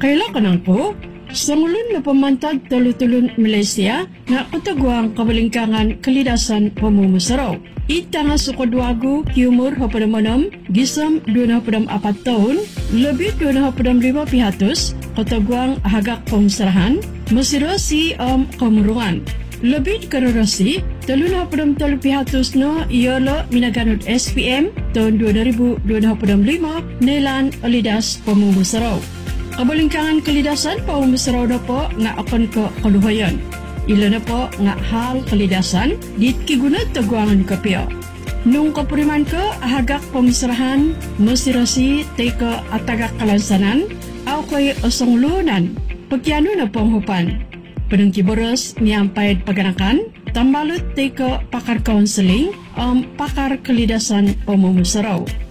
Kailangan ko, sa ngulun na pamantag tulutulun Malaysia nga kutagwang kabalingkangan kalidasan pamumusaraw. Ita nga sukadwago, humor hapadamanam, gisam 2 tahun, lebih 2 pihatus, kutagwang hagak pamusarahan, masiro si kamurungan. Lebih karorasi, 3 pihatus no iolo minaganod SPM tahun 2025 nelan olidas pamumusaraw. Kabalingkangan kalidasan pamumusaraw na po nga akon ko kaluhayan. Ilo na po nga hal kalidasan dit kigunad tagwangan kapyo. Nung kapuriman ko hagak pamusarahan masirasi teko atagak kalansanan aw ko'y osonglunan pagyano na panghupan. Padang kiboros niyampayad paganakan tambalot teko pakar counseling pakar kalidasan pamumusaraw.